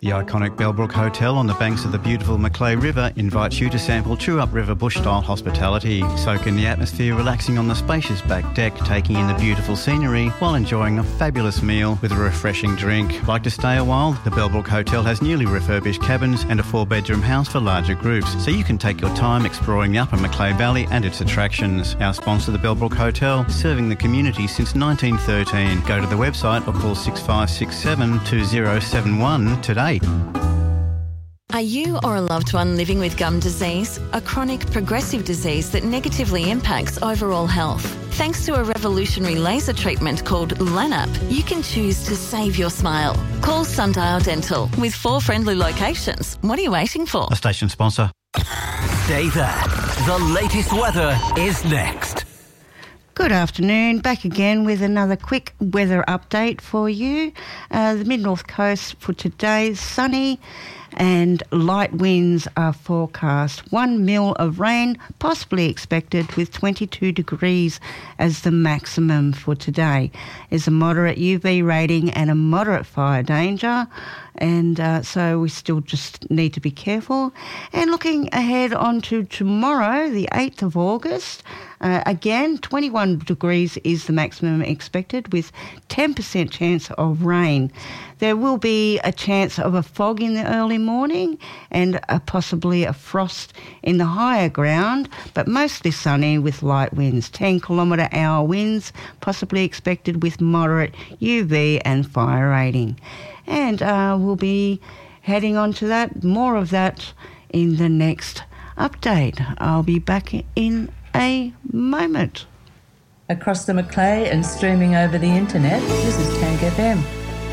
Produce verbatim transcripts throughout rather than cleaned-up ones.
The iconic Bellbrook Hotel on the banks of the beautiful Macleay River invites you to sample true upriver bush-style hospitality. Soak in the atmosphere, relaxing on the spacious back deck, taking in the beautiful scenery while enjoying a fabulous meal with a refreshing drink. Like to stay a while? The Bellbrook Hotel has newly refurbished cabins and a four-bedroom house for larger groups, so you can take your time exploring the upper Macleay Valley and its attractions. Our sponsor, the Bellbrook Hotel, serving the community since nineteen thirteen. Go to the website or call six five six seven two zero seven one today. Are you or a loved one living with gum disease, a chronic progressive disease that negatively impacts overall health? Thanks to a revolutionary laser treatment called LANAP, you can choose to save your smile. Call Sundial Dental with four friendly locations. What are you waiting for? A station sponsor. Stay there. The latest weather is next. Good afternoon, back again with another quick weather update for you. Uh, the mid-north coast for today is sunny and light winds are forecast. One mil of rain possibly expected with twenty-two degrees as the maximum for today. There's a moderate U V rating and a moderate fire danger, and uh, so we still just need to be careful. And looking ahead onto tomorrow, the eighth of August, uh, again, twenty-one degrees is the maximum expected with ten percent chance of rain. There will be a chance of a fog in the early morning and a, possibly a frost in the higher ground, but mostly sunny with light winds. ten kilometre hour winds possibly expected with moderate U V and fire rating. And uh, we'll be heading on to that, more of that in the next update. I'll be back in a moment. Across the Macleay and streaming over the internet, this is Tank F M.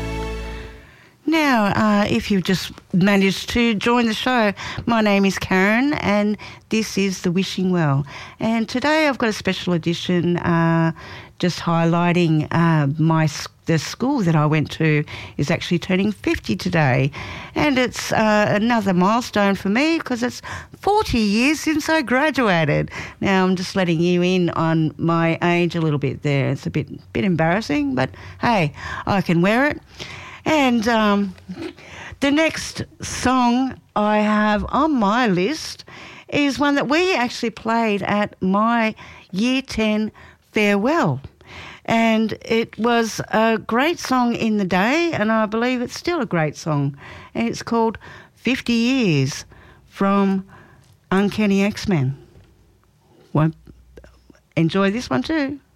Now, uh, if you've just managed to join the show, my name is Karen and this is The Wishing Well. And today I've got a special edition uh, just highlighting uh, my the school that I went to is actually turning fifty today. And it's uh, another milestone for me because it's forty years since I graduated. Now, I'm just letting you in on my age a little bit there. It's a bit, bit embarrassing, but hey, I can wear it. And um, the next song I have on my list is one that we actually played at my Year ten farewell. And it was a great song in the day, and I believe it's still a great song. And it's called fifty years from Uncanny X-Men. Well, enjoy this one too.